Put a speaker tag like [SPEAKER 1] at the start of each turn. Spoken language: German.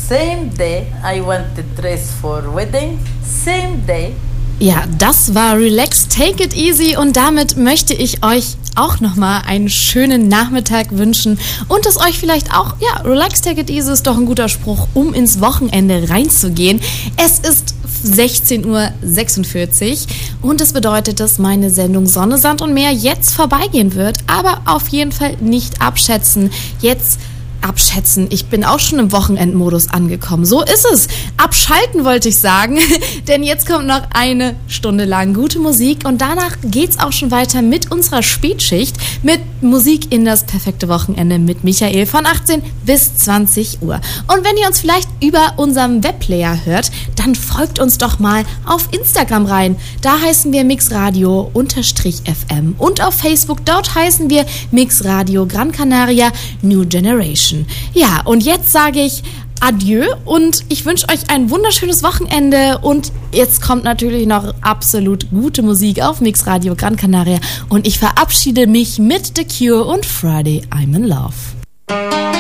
[SPEAKER 1] Same day I want the dress for wedding. Same day.
[SPEAKER 2] Ja, das war Relax, Take It Easy und damit möchte ich euch auch nochmal einen schönen Nachmittag wünschen und es euch vielleicht auch, ja, Relax, Take It Easy ist doch ein guter Spruch, um ins Wochenende reinzugehen. Es ist 16:46 Uhr und es bedeutet, dass meine Sendung Sonne, Sand und Meer jetzt vorbeigehen wird, aber auf jeden Fall nicht abschätzen. Ich bin auch schon im Wochenendmodus angekommen. So ist es. Abschalten wollte ich sagen, denn jetzt kommt noch eine Stunde lang gute Musik und danach geht's auch schon weiter mit unserer Spätschicht mit Musik in das perfekte Wochenende mit Michael von 18 bis 20 Uhr. Und wenn ihr uns vielleicht über unserem Webplayer hört, dann folgt uns doch mal auf Instagram rein. Da heißen wir mixradio_fm und auf Facebook, dort heißen wir Mixradio Gran Canaria New Generation. Ja, und jetzt sage ich Adieu und ich wünsche euch ein wunderschönes Wochenende und jetzt kommt natürlich noch absolut gute Musik auf Mixradio Gran Canaria und ich verabschiede mich mit The Cure und Friday I'm in Love.